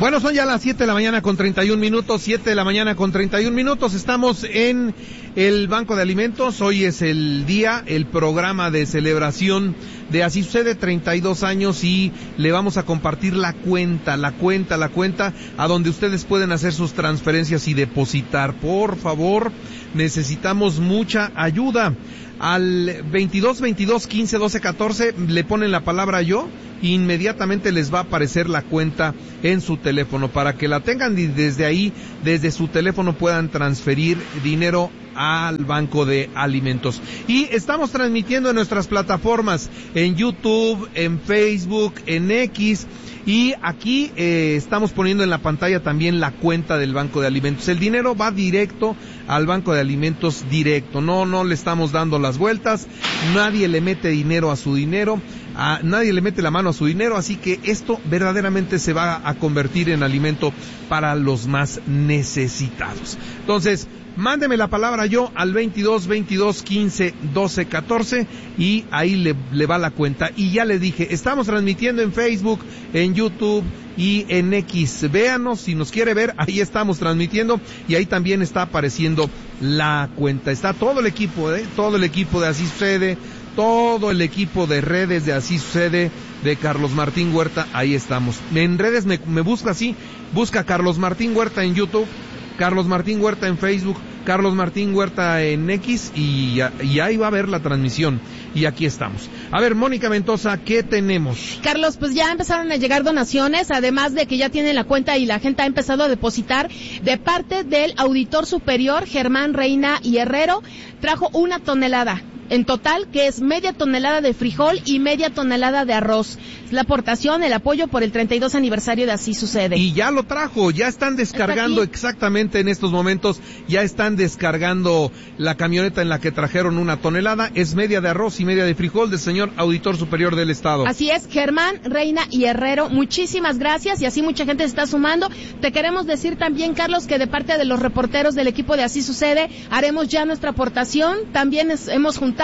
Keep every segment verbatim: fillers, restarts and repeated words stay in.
Bueno, son ya las siete de la mañana con treinta y un minutos, siete de la mañana con treinta y un minutos, estamos en el Banco de Alimentos. Hoy es el día, el programa de celebración de Así Sucede, treinta y dos años, y le vamos a compartir la cuenta, la cuenta, la cuenta, a donde ustedes pueden hacer sus transferencias y depositar. Por favor, necesitamos mucha ayuda. Al veintidós, veintidós, quince, doce, catorce le ponen la palabra yo, inmediatamente les va a aparecer la cuenta en su teléfono para que la tengan y desde ahí, desde su teléfono puedan transferir dinero al Banco de Alimentos. Y estamos transmitiendo en nuestras plataformas, en YouTube, en Facebook, en X, y aquí eh, estamos poniendo en la pantalla también la cuenta del Banco de Alimentos. El dinero va directo al Banco de Alimentos, directo, no, no le estamos dando las vueltas, nadie le mete dinero a su dinero, a, nadie le mete la mano a su dinero, así que esto verdaderamente se va a convertir en alimento para los más necesitados. Entonces, mándeme la palabra yo al veintidós, veintidós, quince, doce, catorce y ahí le, le va la cuenta. Y ya le dije, estamos transmitiendo en Facebook, en YouTube y en X. Véanos, si nos quiere ver, ahí estamos transmitiendo y ahí también está apareciendo la cuenta. Está todo el equipo, ¿eh? todo el equipo de Así Sucede, todo el equipo de redes de Así Sucede, de Carlos Martín Huerta, ahí estamos. En redes me, me busca así, busca Carlos Martín Huerta en YouTube, Carlos Martín Huerta en Facebook, Carlos Martín Huerta en X y, y ahí va a ver la transmisión. Y aquí estamos. A ver, Mónica Mendoza, ¿qué tenemos? Carlos, pues ya empezaron a llegar donaciones, además de que ya tienen la cuenta y la gente ha empezado a depositar de parte del auditor superior, Germán Reina y Herrero, trajo una tonelada. En total, que es media tonelada de frijol y media tonelada de arroz. Es la aportación, el apoyo por el treinta y dos aniversario de Así Sucede. Y ya lo trajo, ya están descargando exactamente en estos momentos, ya están descargando la camioneta en la que trajeron una tonelada, es media de arroz y media de frijol del señor auditor superior del Estado. Así es, Germán, Reina y Herrero, muchísimas gracias, y así mucha gente se está sumando. Te queremos decir también, Carlos, que de parte de los reporteros del equipo de Así Sucede, haremos ya nuestra aportación, también es, hemos juntado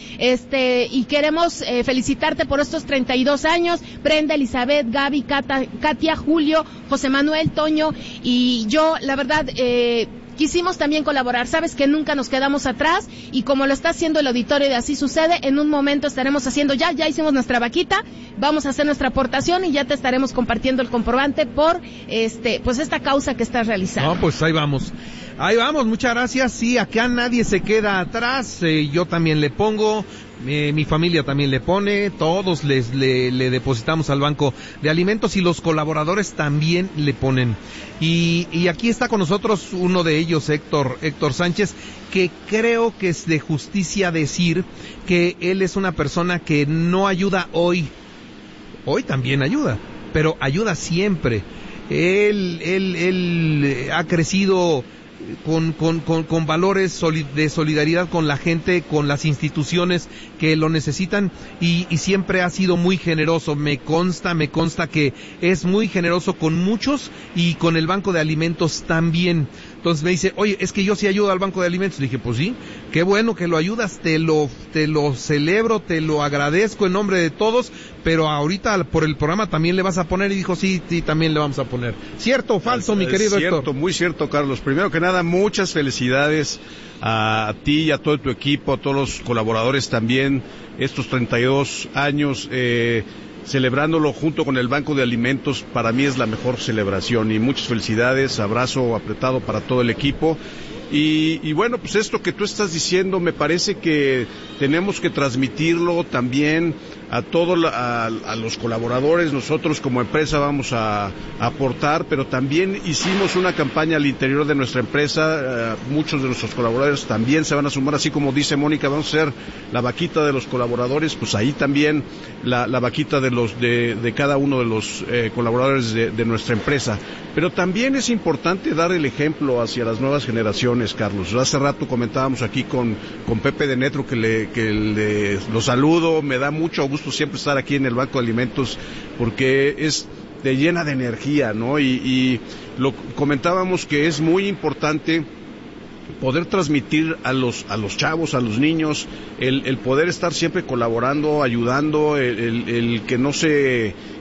Este, y queremos eh, felicitarte por estos treinta y dos años, Brenda, Elizabeth, Gaby, Cata, Katia, Julio, José Manuel, Toño y yo, la verdad, eh, quisimos también colaborar, sabes que nunca nos quedamos atrás y como lo está haciendo el auditorio de Así Sucede, en un momento estaremos haciendo ya, ya hicimos nuestra vaquita, vamos a hacer nuestra aportación y ya te estaremos compartiendo el comprobante por este, pues esta causa que estás realizando. No, pues ahí vamos. Ahí vamos, muchas gracias. Sí, acá nadie se queda atrás. Eh, yo también le pongo, eh, mi familia también le pone, todos les le, le depositamos al Banco de Alimentos y los colaboradores también le ponen. Y, y aquí está con nosotros uno de ellos, Héctor, Héctor Sánchez, que creo que es de justicia decir que él es una persona que no ayuda hoy. Hoy también ayuda, pero ayuda siempre. Él, él, él ha crecido Con, con, con, con valores de solidaridad con la gente, con las instituciones que lo necesitan y, y siempre ha sido muy generoso, me consta, me consta que es muy generoso con muchos y con el Banco de Alimentos también. Entonces me dice, oye, es que yo sí ayudo al Banco de Alimentos. Le dije, pues sí, qué bueno que lo ayudas, te lo, te lo celebro, te lo agradezco en nombre de todos, pero ahorita por el programa también le vas a poner, y dijo, sí, sí, también le vamos a poner. ¿Cierto o falso, mi querido Héctor? Cierto, muy cierto, Carlos. Primero que nada, muchas felicidades a ti y a todo tu equipo, a todos los colaboradores también, estos treinta y dos años, eh, celebrándolo junto con el Banco de Alimentos, para mí es la mejor celebración y muchas felicidades, abrazo apretado para todo el equipo. Y, y bueno, pues esto que tú estás diciendo me parece que tenemos que transmitirlo también a todos a, a los colaboradores. Nosotros como empresa vamos a, a aportar, pero también hicimos una campaña al interior de nuestra empresa. Uh, muchos de nuestros colaboradores también se van a sumar, así como dice Mónica, vamos a hacer la vaquita de los colaboradores, pues ahí también la, la vaquita de los de, de cada uno de los eh, colaboradores de, de nuestra empresa. Pero también es importante dar el ejemplo hacia las nuevas generaciones, Carlos. Hace rato comentábamos aquí con, con Pepe de Netro, que le, que le lo saludo, me da mucho gusto siempre estar aquí en el Banco de Alimentos, porque es te llena de energía, ¿no? Y, y lo comentábamos que es muy importante poder transmitir a los a los chavos, a los niños, el, el poder estar siempre colaborando, ayudando, el, el, el que no se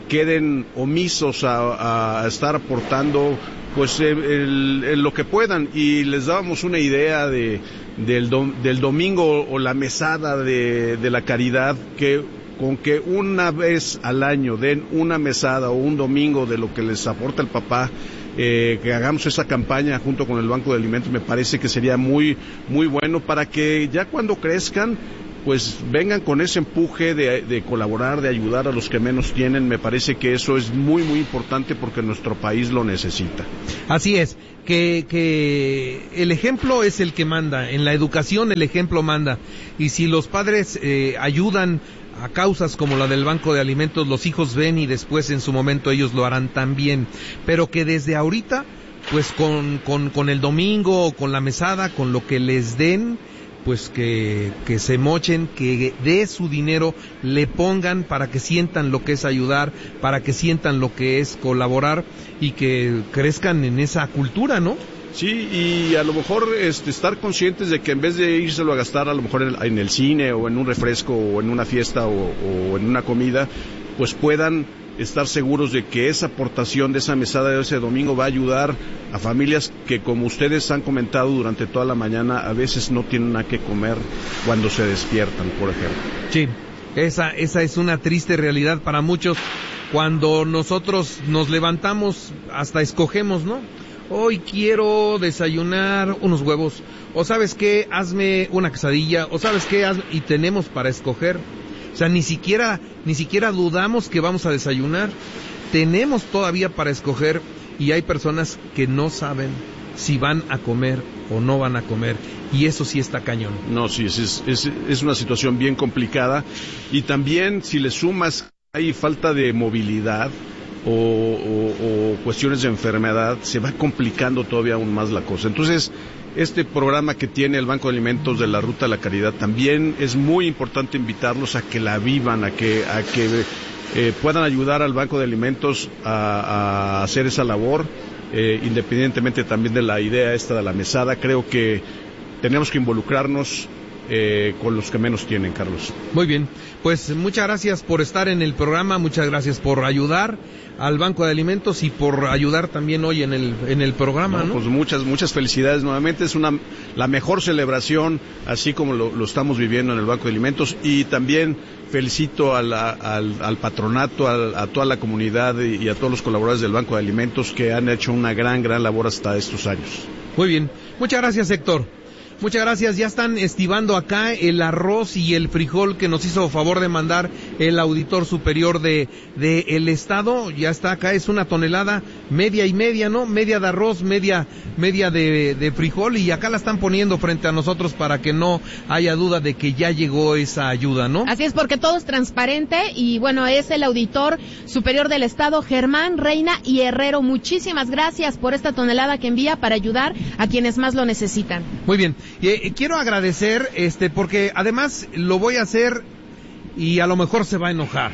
queden omisos a, a estar aportando pues el, el, el, lo que puedan, y les dábamos una idea de del, do, del domingo o la mesada de, de la caridad, que con que una vez al año den una mesada o un domingo de lo que les aporta el papá, eh, que hagamos esa campaña junto con el Banco de Alimentos, me parece que sería muy muy bueno para que ya cuando crezcan pues vengan con ese empuje de, de colaborar, de ayudar a los que menos tienen. Me parece que eso es muy, muy importante porque nuestro país lo necesita. Así es, que, que el ejemplo es el que manda, en la educación el ejemplo manda, y si los padres eh, ayudan a causas como la del Banco de Alimentos, los hijos ven y después en su momento ellos lo harán también, pero que desde ahorita, pues con, con, con el domingo o con la mesada, con lo que les den, pues que, que se mochen, que de su dinero le pongan para que sientan lo que es ayudar, para que sientan lo que es colaborar y que crezcan en esa cultura, ¿no? Sí, y a lo mejor este, estar conscientes de que en vez de írselo a gastar a lo mejor en el, en el cine o en un refresco o en una fiesta o, o en una comida, pues puedan estar seguros de que esa aportación de esa mesada de ese domingo va a ayudar a familias que, como ustedes han comentado durante toda la mañana, a veces no tienen nada que comer cuando se despiertan, por ejemplo. Sí, esa, esa es una triste realidad para muchos. Cuando nosotros nos levantamos, hasta escogemos, ¿no? Hoy quiero desayunar unos huevos, o ¿sabes qué? Hazme una quesadilla, o ¿sabes qué? Hazme... y tenemos para escoger. O sea, ni siquiera, ni siquiera dudamos que vamos a desayunar. Tenemos todavía para escoger, y hay personas que no saben si van a comer o no van a comer, y eso sí está cañón. No, sí, es, es, es una situación bien complicada, y también si le sumas, hay falta de movilidad o, o, o cuestiones de enfermedad, se va complicando todavía aún más la cosa. Entonces, este programa que tiene el Banco de Alimentos de la Ruta de la Caridad, también es muy importante invitarlos a que la vivan, a que a que eh, puedan ayudar al Banco de Alimentos a, a hacer esa labor, eh, independientemente también de la idea esta de la mesada. Creo que tenemos que involucrarnos eh, con los que menos tienen, Carlos. Muy bien, pues muchas gracias por estar en el programa, muchas gracias por ayudar al Banco de Alimentos y por ayudar también hoy en el en el programa, ¿no? ¿no? Pues muchas muchas felicidades nuevamente, es una la mejor celebración, así como lo, lo estamos viviendo en el Banco de Alimentos, y también felicito a la, al, al patronato, a, a toda la comunidad y, y a todos los colaboradores del Banco de Alimentos que han hecho una gran, gran labor hasta estos años. Muy bien, muchas gracias, Héctor. Muchas gracias, ya están estibando acá el arroz y el frijol que nos hizo favor de mandar el auditor superior de, de el estado, ya está acá, es una tonelada, media y media, ¿no? Media de arroz, media, media de, de frijol, y acá la están poniendo frente a nosotros para que no haya duda de que ya llegó esa ayuda, ¿no? Así es, porque todo es transparente, y bueno, es el auditor superior del estado, Germán Reina y Herrero. Muchísimas gracias por esta tonelada que envía para ayudar a quienes más lo necesitan. Muy bien. Eh, quiero agradecer, este, porque además lo voy a hacer y a lo mejor se va a enojar,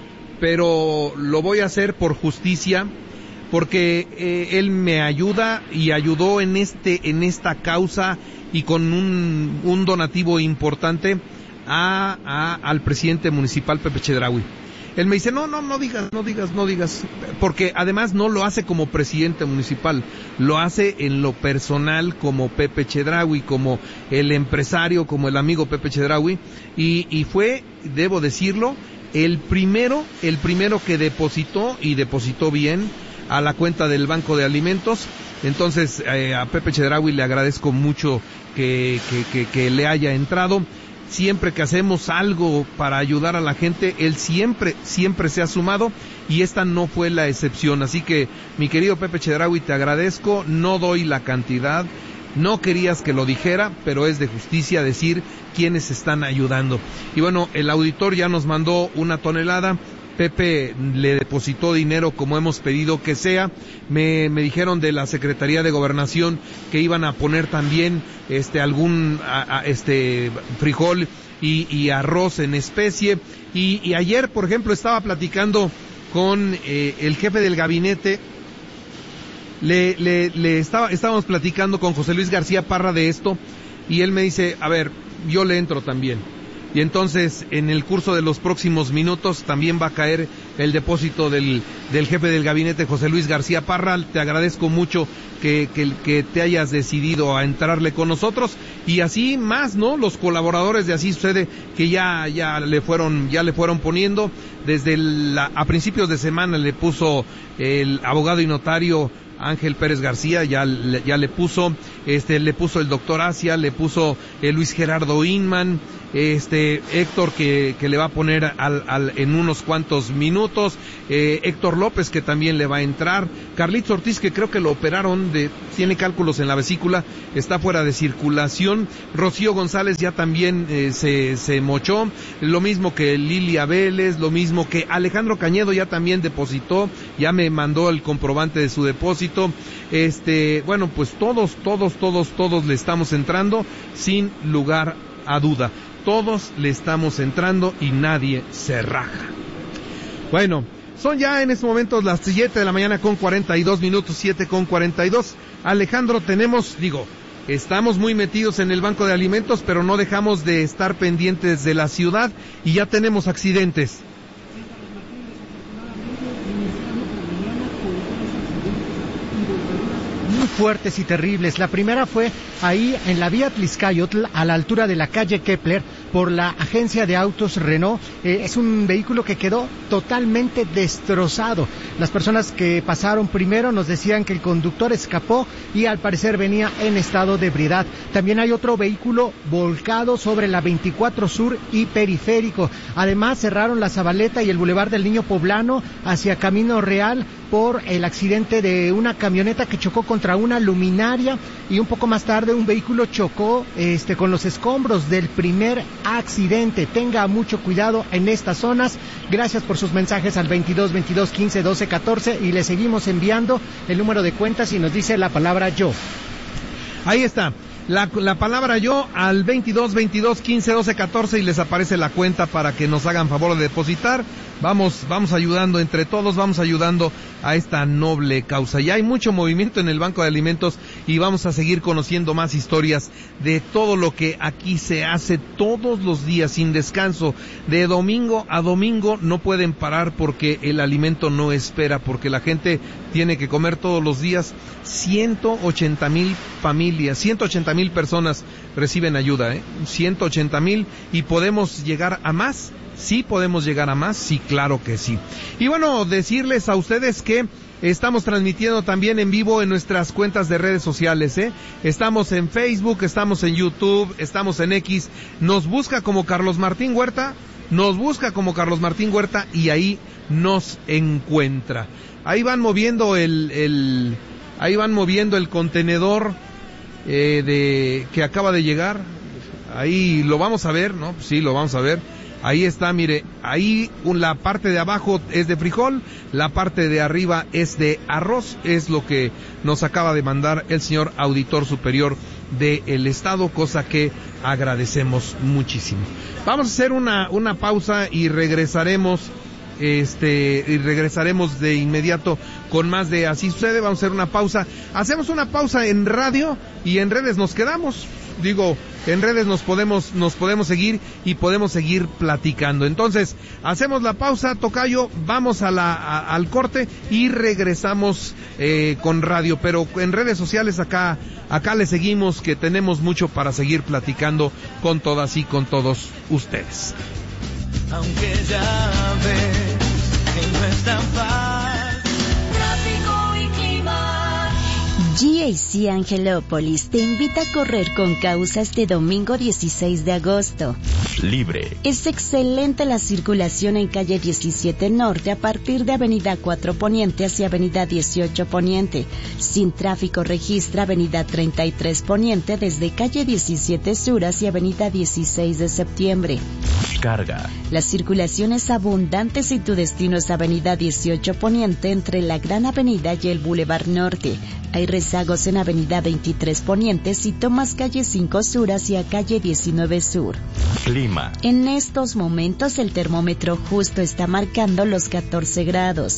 pero lo voy a hacer por justicia, porque eh, él me ayuda y ayudó en este, en esta causa, y con un, un donativo importante a, a, al presidente municipal Pepe Chedraui. Él me dice, no, no, no digas, no digas, no digas, porque además no lo hace como presidente municipal, lo hace en lo personal como Pepe Chedraui, como el empresario, como el amigo Pepe Chedraui, y, y fue, debo decirlo, el primero, el primero que depositó, y depositó bien, a la cuenta del Banco de Alimentos. Entonces, eh, a Pepe Chedraui le agradezco mucho que, que, que, que le haya entrado. Siempre que hacemos algo para ayudar a la gente, él siempre, siempre se ha sumado, y esta no fue la excepción. Así que, mi querido Pepe Chedraui, te agradezco, no doy la cantidad, no querías que lo dijera, pero es de justicia decir quiénes están ayudando. Y bueno, el auditor ya nos mandó una tonelada, Pepe le depositó dinero como hemos pedido que sea. Me, me dijeron de la Secretaría de Gobernación que iban a poner también este algún a, a, este frijol y, y arroz en especie. Y, y ayer, por ejemplo, estaba platicando con eh, el jefe del gabinete. Le, le, le estaba, estábamos platicando con José Luis García Parra de esto, y él me dice, a ver, yo le entro también. y entonces en el curso de los próximos minutos también va a caer el depósito del, del jefe del gabinete, José Luis García Parra. Te agradezco mucho que, que, que te hayas decidido a entrarle con nosotros, y así más, ¿no? Los colaboradores de Así Sucede que ya, ya le fueron, ya le fueron poniendo, desde la, a principios de semana le puso el abogado y notario Ángel Pérez García, ya, ya le puso, este, le puso el doctor Asia, le puso eh, Luis Gerardo Inman, este, Héctor que, que le va a poner al, al, en unos cuantos minutos, eh, Héctor López que también le va a entrar, Carlitos Ortiz que creo que lo operaron, de, tiene cálculos en la vesícula, está fuera de circulación, Rocío González ya también eh, se, se mochó, lo mismo que Lilia Vélez, lo mismo que Alejandro Cañedo ya también depositó, ya me mandó el comprobante de su depósito. Este, bueno, pues todos, todos, todos, todos le estamos entrando sin lugar a duda. Todos le estamos entrando y nadie se raja. Bueno, son ya en estos momentos las siete de la mañana con cuarenta y dos minutos, siete con cuarenta y dos. Alejandro, tenemos, digo, estamos muy metidos en el banco de alimentos, pero no dejamos de estar pendientes de la ciudad y ya tenemos accidentes. Fuertes y terribles. La primera fue ahí en la vía Tliscayotl, a la altura de la calle Kepler, por la agencia de autos Renault. Eh, es un vehículo que quedó totalmente destrozado. Las personas que pasaron primero nos decían que el conductor escapó y al parecer venía en estado de ebriedad. También hay otro vehículo volcado sobre la veinticuatro Sur y Periférico. Además cerraron la Zabaleta y el Boulevard del Niño Poblano hacia Camino Real por el accidente de una camioneta que chocó contra una luminaria, y un poco más tarde un vehículo chocó este con los escombros del primer accidente. Tenga mucho cuidado en estas zonas. Gracias por sus mensajes al veintidós, veintidós, quince, doce, catorce, y le seguimos enviando el número de cuentas y nos dice la palabra yo. Ahí está. La, la palabra yo al veintidós, veintidós, quince, doce, catorce, y les aparece la cuenta para que nos hagan favor de depositar. Vamos, vamos ayudando entre todos, vamos ayudando a esta noble causa. Ya hay mucho movimiento en el Banco de Alimentos y vamos a seguir conociendo más historias de todo lo que aquí se hace todos los días sin descanso. De domingo a domingo no pueden parar porque el alimento no espera, porque la gente tiene que comer todos los días. ciento ochenta mil familias, ciento ochenta mil personas reciben ayuda, ¿eh? ciento ochenta mil, y podemos llegar a más. Sí podemos llegar a más, sí, claro que sí. Y bueno, decirles a ustedes que estamos transmitiendo también en vivo en nuestras cuentas de redes sociales, ¿eh? Estamos en Facebook, estamos en YouTube, estamos en X. Nos busca como Carlos Martín Huerta, nos busca como Carlos Martín Huerta y ahí nos encuentra. Ahí van moviendo el, el ahí van moviendo el contenedor eh, de que acaba de llegar. Ahí lo vamos a ver, ¿no? Sí, lo vamos a ver. Ahí está, mire, ahí la parte de abajo es de frijol, la parte de arriba es de arroz, es lo que nos acaba de mandar el señor auditor superior del Estado, cosa que agradecemos muchísimo. Vamos a hacer una, una pausa y regresaremos, este, y regresaremos de inmediato con más de Así Sucede. Vamos a hacer una pausa, hacemos una pausa en radio y en redes nos quedamos. Digo, en redes nos podemos nos podemos seguir y podemos seguir platicando. Entonces, hacemos la pausa, tocayo, vamos a la a, al corte y regresamos eh, con radio, pero en redes sociales acá acá le seguimos, que tenemos mucho para seguir platicando con todas y con todos ustedes. Aunque ya ves que no es tan fácil. Tráfico y clima. G A C Angelópolis te invita a correr con causa este domingo dieciséis de agosto. Libre. Es excelente la circulación en calle diecisiete Norte a partir de avenida cuatro Poniente hacia avenida dieciocho Poniente. Sin tráfico registra avenida treinta y tres Poniente desde calle diecisiete Sur hacia avenida dieciséis de septiembre. Carga. La circulación es abundante si tu destino es avenida dieciocho Poniente entre la Gran Avenida y el Boulevard Norte. Hay rezagos en avenida veintitrés Poniente si tomas calle cinco Sur hacia calle diecinueve Sur. Clima. En estos momentos el termómetro justo está marcando los catorce grados.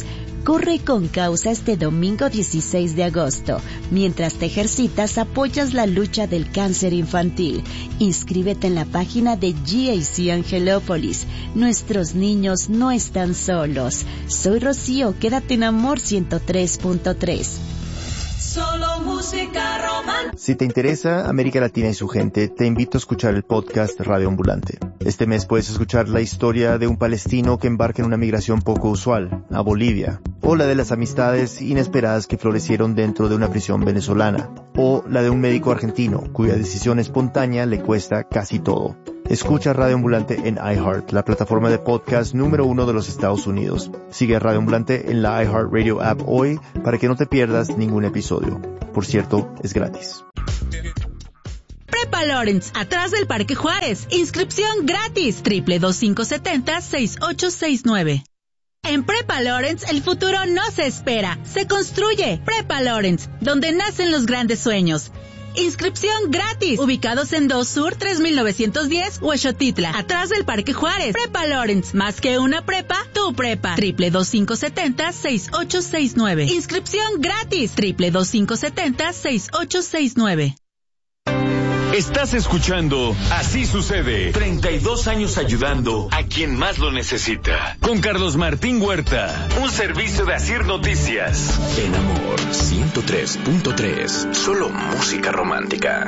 Corre con causa este domingo dieciséis de agosto. Mientras te ejercitas, apoyas la lucha del cáncer infantil. Inscríbete en la página de G A C Angelópolis. Nuestros niños no están solos. Soy Rocío, quédate en Amor ciento tres punto tres. Solo música romántica. Si te interesa América Latina y su gente, te invito a escuchar el podcast Radio Ambulante. Este mes puedes escuchar la historia de un palestino que embarca en una migración poco usual, a Bolivia, o la de las amistades inesperadas que florecieron dentro de una prisión venezolana, o la de un médico argentino cuya decisión espontánea le cuesta casi todo. Escucha Radio Ambulante en iHeart, la plataforma de podcast número uno de los Estados Unidos. Sigue a Radio Ambulante en la iHeartRadio app hoy para que no te pierdas ningún episodio. Por cierto, es gratis. Prepa Lawrence, atrás del Parque Juárez. Inscripción gratis. Triple dos cinco siete cero seis ocho seis nueve. En Prepa Lawrence, el futuro no se espera, se construye. Prepa Lawrence, donde nacen los grandes sueños. Inscripción gratis. Ubicados en dos Sur tres mil novecientos diez, Huexotitla, atrás del Parque Juárez. Prepa Lawrence, más que una prepa, tu prepa. Triple dos cinco siete cero seis ocho seis nueve. Inscripción gratis. Triple dos cinco siete cero seis ocho seis nueve. Estás escuchando Así Sucede, treinta y dos años ayudando a quien más lo necesita. Con Carlos Martín Huerta, un servicio de Asir Noticias. En Amor ciento tres punto tres, solo música romántica.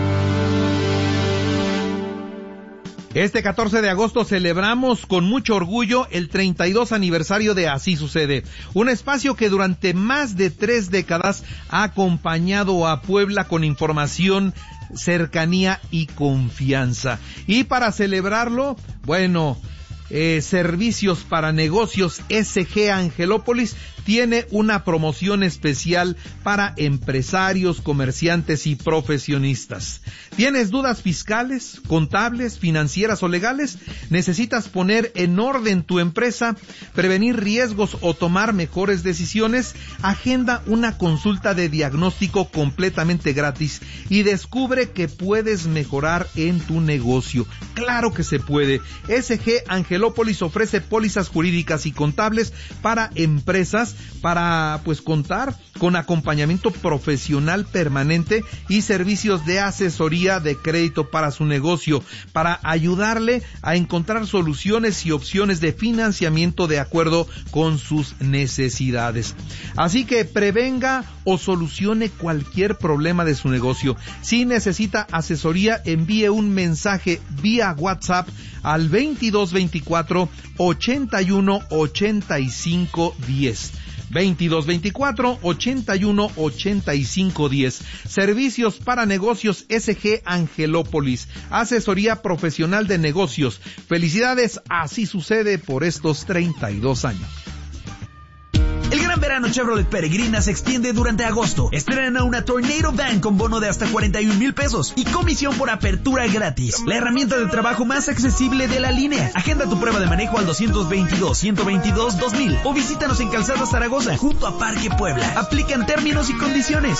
Este catorce de agosto celebramos con mucho orgullo el treinta y dos aniversario de Así Sucede, un espacio que durante más de tres décadas ha acompañado a Puebla con información, cercanía y confianza. Y para celebrarlo, bueno, eh, Servicios para Negocios S G Angelópolis tiene una promoción especial para empresarios, comerciantes y profesionistas. ¿Tienes dudas fiscales, contables, financieras o legales? ¿Necesitas poner en orden tu empresa, prevenir riesgos o tomar mejores decisiones? Agenda una consulta de diagnóstico completamente gratis y descubre que puedes mejorar en tu negocio. ¡Claro que se puede! S G Angelópolis ofrece pólizas jurídicas y contables para empresas para pues contar con acompañamiento profesional permanente y servicios de asesoría de crédito para su negocio, para ayudarle a encontrar soluciones y opciones de financiamiento de acuerdo con sus necesidades. Así que prevenga o solucione cualquier problema de su negocio. Si necesita asesoría, envíe un mensaje vía WhatsApp al veintidós veinticuatro ochenta y uno ochenta y cinco diez. veintidós veinticuatro ochenta y uno ochenta y cinco diez. Servicios para Negocios S G Angelópolis. Asesoría profesional de negocios. Felicidades, Así Sucede por estos treinta y dos años. El gran verano Chevrolet Peregrina se extiende durante agosto. Estrena una Tornado Van con bono de hasta cuarenta y un mil pesos y comisión por apertura gratis. La herramienta de trabajo más accesible de la línea. Agenda tu prueba de manejo al doscientos veintidós, ciento veintidós, dos mil o visítanos en Calzada Zaragoza, junto a Parque Puebla. Aplican términos y condiciones.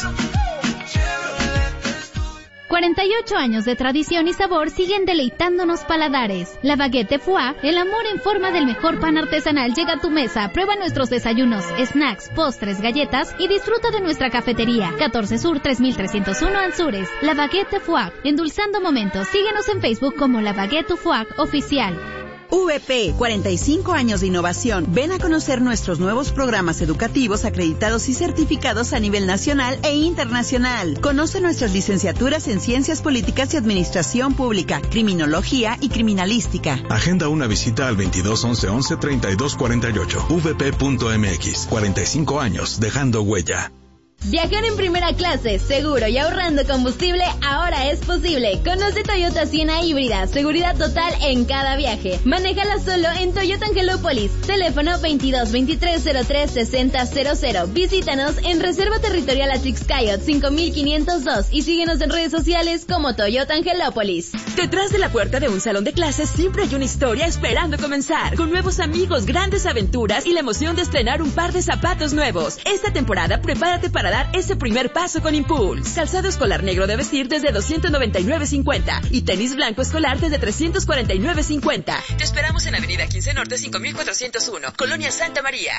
cuarenta y ocho años de tradición y sabor siguen deleitándonos paladares. La Baguette Foie, el amor en forma del mejor pan artesanal, llega a tu mesa. Prueba nuestros desayunos, snacks, postres, galletas y disfruta de nuestra cafetería. catorce Sur tres mil trescientos uno Anzures. La Baguette Foie, endulzando momentos. Síguenos en Facebook como La Baguette Foie Oficial. V P, cuarenta y cinco años de innovación. Ven a conocer nuestros nuevos programas educativos acreditados y certificados a nivel nacional e internacional. Conoce nuestras licenciaturas en Ciencias Políticas y Administración Pública, Criminología y Criminalística. Agenda una visita al veintidós once once treinta y dos cuarenta y ocho. v p punto m x. cuarenta y cinco años, dejando huella. Viajar en primera clase, seguro y ahorrando combustible, ahora es posible. Conoce Toyota Siena híbrida, seguridad total en cada viaje. Manéjala solo en Toyota Angelópolis. Teléfono veintidós veintitrés cero tres sesenta cero cero. Visítanos en Reserva Territorial Atrixcayot cinco mil quinientos dos y síguenos en redes sociales como Toyota Angelópolis. Detrás de la puerta de un salón de clases siempre hay una historia esperando comenzar. Con nuevos amigos, grandes aventuras y la emoción de estrenar un par de zapatos nuevos. Esta temporada prepárate para dar ese primer paso con Impulse. Calzado escolar negro de vestir desde doscientos noventa y nueve cincuenta y tenis blanco escolar desde trescientos cuarenta y nueve cincuenta. Te esperamos en Avenida quince Norte cinco mil cuatrocientos uno, Colonia Santa María.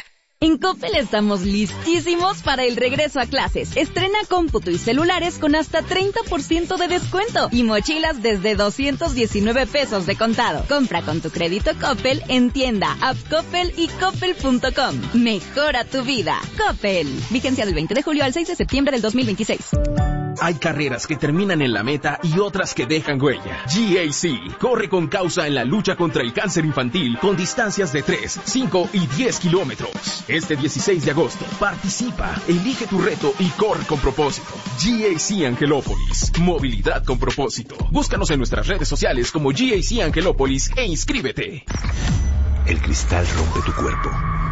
En Coppel estamos listísimos para el regreso a clases. Estrena cómputo y celulares con hasta treinta por ciento de descuento y mochilas desde doscientos diecinueve pesos de contado. Compra con tu crédito Coppel en tienda, app Coppel y coppel punto com. Mejora tu vida. Coppel. Vigencia del veinte de julio al seis de septiembre del dos mil veintiséis. Hay carreras que terminan en la meta y otras que dejan huella. G A C corre con causa en la lucha contra el cáncer infantil con distancias de tres, cinco y diez kilómetros. Este dieciséis de agosto, participa, elige tu reto y corre con propósito. G A C Angelópolis, movilidad con propósito. Búscanos en nuestras redes sociales como G A C Angelópolis e inscríbete. El cristal rompe tu cuerpo.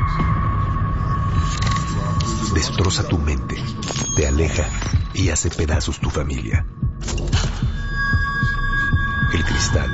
Destroza tu mente, te aleja y hace pedazos tu familia. El cristal